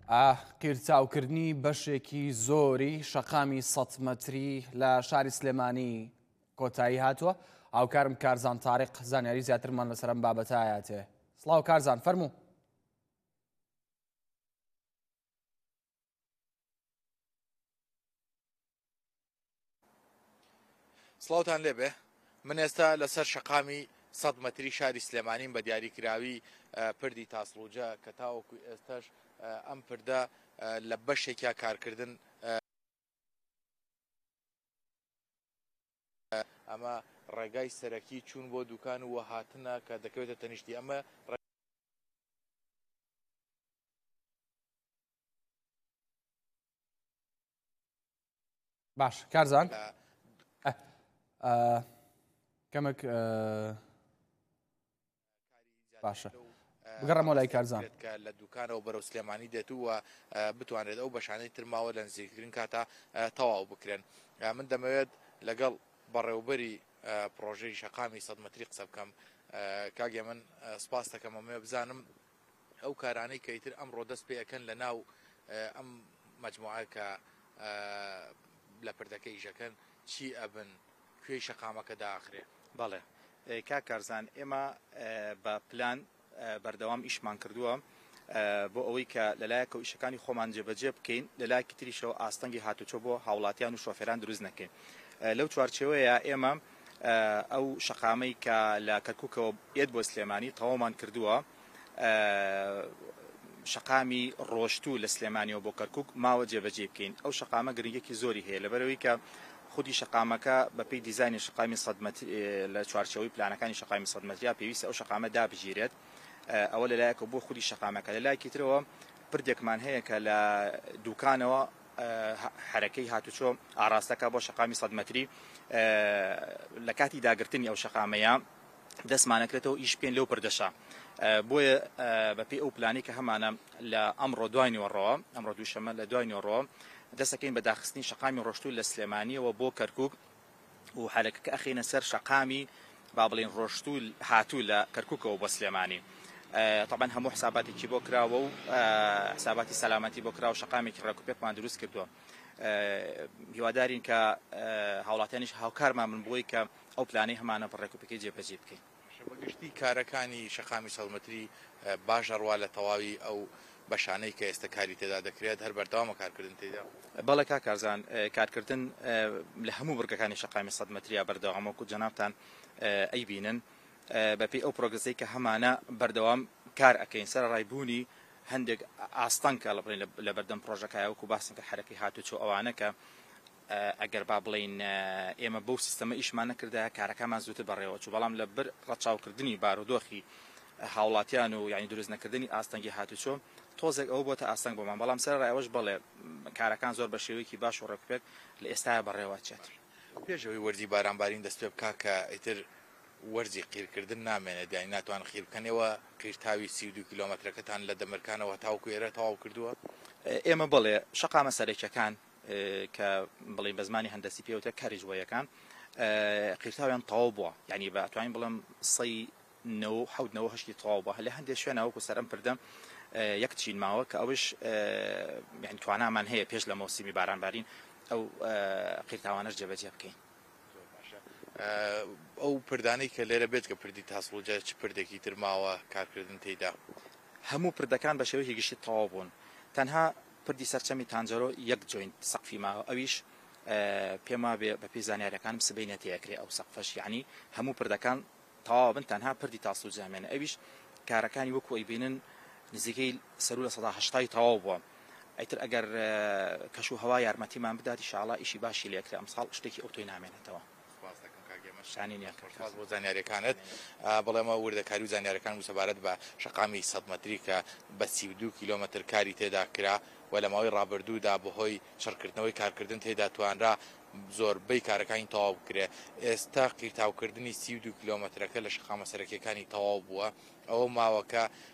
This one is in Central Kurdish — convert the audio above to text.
قیرچاوکردنی بەشێکی زۆری شەقامی 100 مەتری لە شاری سلێمانی کۆتایی هاتووە. هاوکارم کارزان تاریق زانیاری زیاترمان لەسەرم بابەتایاتێ. سڵاو کارزان، فەرموو. سڵاوتان لێبێ. من ئێستا لەسەر شەقامی 100 مەتری شاری سلێمانیم بە دیاریکراوی پردی تاسڵوجە کە تاوەکو ئێستاش ئەم پردە لە بەشێکیا کارکردن ئەمە ڕێگای سەرەکی چوون بۆ دوکان و هاتنە کە دەکەوێتە تەنیشتی ئەمە باش کارزان کەمێک باشە بگەڕەمەوە لای کارزان کە لە دوکانەوە بەرەو سلێمانی دێتووە بتوانێت ئەو بەشانەی ترماوە لە نزیکترین کاتە تەواو بکرێن. من دەمەوێت لەگەڵ بەڕێوبەری پرۆژەی شەقامی 100 مەتری قسە بکەم. کاگێ من سپاس دەکەم ئەمێ بزانم ئەو کارانەی کە ئیتر ئەمڕۆ دەست پێ ئەەکەن لە ناو ئەم مەجموعە کە لە پردەکە ئیشەکەن چی ئەبن، کوێی شەقامەکە داخرێ. بەڵێ کا کارزان، ئێمە بە پلان بەردەوام ئیشمان کردووە بۆ ئەوەی کە لەلایەکە و ئیشەکانی خۆمان جێبەجێ بکەین، لەلایەکی تریشەوە ئاستەنگی هاتوچۆ بۆ هاوڵاتیان و شۆفێران دروست نەکەین. لەو چوارچێوەیە ئێمە ئەو شەقامەی کە لە کەرکووکەوە ئێت بۆ سلێمانی تەواومان کردووە. شەقامی ڕۆشتوو لە سلێمانیەوە بۆ کەرکووک ماوە جێبەجێ بکەین. ئەو شەقامە گرنگێکی زۆری هەیە لەبەرەوەی کە خودی شەقامەکە بەپێی دیزانی شەقامی 100 مەتری لە چوارچەوەی پلانەکانی شەقامی 100 مەتریا پێویستە ئەو شەقامە دابژێرێت. ئەوە لەلایەکە بۆ خودی شەقامەکە. لەلایەکی ترەوە پردێکمان هەیە کە لە دوکانەوە حرەکەی هاتوچۆ ئاراستەکە بۆ شەقامی 100 مەتری لە کاتی داگرتنی ئەو شەقامەیە دەستمانەکرێتەوە ئیش پێن لەو پردەشە. بۆیە بەپێی ئەو پلانی کە هەمانە لە ئەمڕۆ دوای نیوەڕۆوە، ئەمڕۆ دووشەمە لە دوای نیوەڕۆوە دەستەکەین بە داخستنی شەقامی ڕۆشتوو لە سلێمانیەوە بۆ کەرکووک و حرەکەکە ئەخینە سەر شەقامی با بڵێن ڕۆشتوو هاتوو لە کەرکووکەوە بۆ سلێمانی. طبعا هەموو حساباتێکی بۆ کراوە و حساباتی سەلامەتی بۆ کراوە شەقامێکی ڕێکوپێکمان دروست کردووە. هیوادارین کە هاوڵاتیانیش هاوکارمان من بۆی کە ئەو پلانەی هەمانە ڕێکوپێکی جێبەجێ بکەین. بەگشتی کارەکانی شەقامی 100 مەتری باش ڕوا لە تەواوی ئەو بەشانەی کە ئێستا کاری تێدا دەکرێت هەر بەردەوامە کارکردن تێدا. بەڵێ کا کارزان، کارکردن لە هەموو بڕگەکانی شەقامی 100 مەتریا بەردەوامەکو جەنابتان ئەیبینن بەپێی ئەو پرۆگرسەی کە هەمانە بەردەوام کار ئەەکەین. سەر ڕایبوونی هەندێک ئاستەنکە لە بڵێن لە بەردەم پرۆژەکە وەکو باسن کە حرەکەی هاتوچۆ ئەوانە کە ئەگەر با بڵین ئێمە بەو سیستەمە ئیشمان نەکردە کارەکەمان زووتر بەڕێوە چوو، بەڵام لە بەر ڕەچاوکردنی بارودۆخی هاوڵاتیان و یعنی دروست نەکردنی ئاستەنگی هاتوچۆ تۆزێک ئەوە بۆتە ئاستەنگ بۆمان، بەڵام سەر ڕایەوەش بڵێ کارەکان زۆر بە شێوەیەکی باش و ڕێکوپێک لە ئێستاە بەڕێوە چێت. پێشەوەی وەرزی بارانبارین دەست پێ بکا کە ئیتر وەرزی قیرکردن نامێنێت، یانی ناتوان خیر بکەنەوە قیرتاوی 32 کیلۆمەترەکەتان لە دەمەرکانەوە تاوەکو ئێرە تەواو کردووە. ئێمە بڵێ شەقامە سەرەکیەکان کە بڵێ بە زمانی هەندەسی پێوتە کاری جوۆیەکان قیرتاویان تەواو بووە، یعنی بە ئەتوانین بڵێم 100 تەواو بووە. لە هەندێک شوێنەوەکو سەرم پردەم یەک چین ماوە کە ئەوش یعنی توانامان هەیە پێش لە مەوسیمی بارانبارین ئەو قیرتاوانەش جێبەجێ بکەین. ئەو پردانەی کە لێرە بێت کە پردی تاسڵوجە چ پردێکی تر ماوە کارکردن تێدا؟ هەموو پردەکان بە شێوەیەکی گشتی تەواو بوون، تەنها پردی سەرچەمی تانجەرۆ یەک جوین سەقفی ماوە، ئەویش پێما بێ بەپێی زانیاریەکانم سبەی نەتەیەکرێ ئەو سەقفەش، یعنی هەموو پردەکان تەواو بن تەنها پردی تاسڵوجە هەمێنە. ئەویش کارەکانی وەکو ئەیبینن نزیکەی سەرو لە 180 تەواو بووە. ئەیتر ئەگەر کەش و هەوا یارمەتیمان بدات ئینشاءڵڵا ئیشی باشی لێکرێ ئەمساڵ شتێکی ئەو تۆی نامێنێتەوە. بۆ زانیاریەکانت بەڵێمە وردەکاری و زانیاریەکان و سەبارەت بە شەقامی 100 مەتری کە بە 32 کیلۆمەتر کاری تێدا کرا و لە ماوەی ڕابردوودا بەهۆی شەڕکردنەوەی کارکردن تێدا توانرا زۆربەی کارەکانی تەواو بکرێ. ئێستا قیرتاوکردنی 32 کیلۆمەترەکە لە شەقامە سەرەکیەکانی تەواو بووە. ئەوە ماوەکە